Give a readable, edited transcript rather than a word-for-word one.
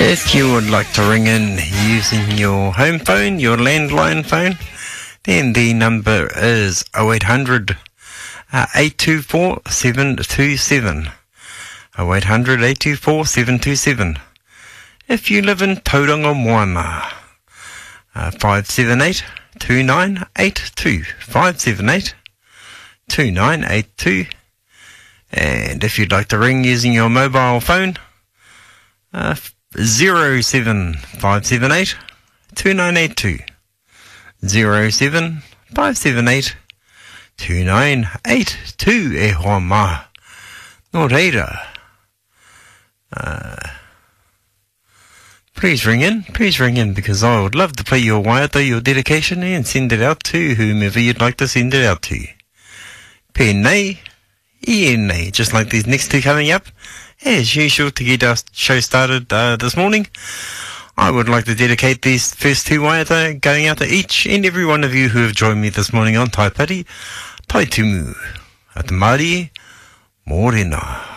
If you would like to ring in using your home phone, your landline phone, then the number is 0800 824 727. 0800 824 727. If you live in Tauranga Moana, 578 2982. 578 2982. And if you'd like to ring using your mobile phone, 07578 2982. 07578 2982. E hoa ma. No reira. Please ring in, because I would love to play your waiata, your dedication, and send it out to whomever you'd like to send it out to. Pēnei, ienei, just like these next two coming up. As usual, to get our show started this morning, I would like to dedicate these first two waiata going out to each and every one of you who have joined me this morning on Taipari, Taitumu, at Māori, Mōrena.